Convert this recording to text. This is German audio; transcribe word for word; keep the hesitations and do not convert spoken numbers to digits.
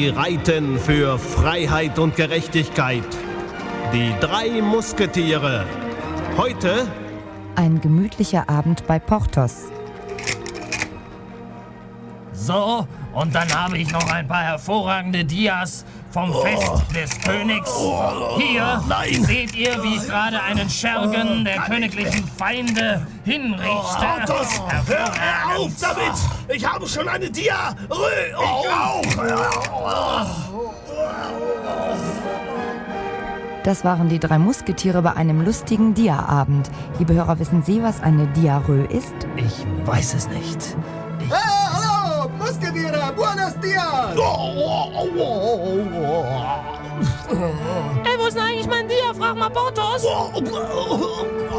Sie reiten für Freiheit und Gerechtigkeit. Die drei Musketiere. Heute ein gemütlicher Abend bei Porthos. So, und dann habe ich noch ein paar hervorragende Dias vom Oh. Fest des Königs. Oh, Hier nein. seht ihr, wie ich gerade einen Schergen der königlichen Feinde hinrichte. Porthos, hör auf damit! Ich habe schon eine Dia! Ich auch! Das waren die drei Musketiere bei einem lustigen Dia-Abend. Liebe Hörer, wissen Sie, was eine Diarrhoe ist? Ich weiß es nicht. Ich Hey, hallo, Musketiere, buenos dias! Ey, wo ist denn eigentlich mein Dia? Frag mal Porthos.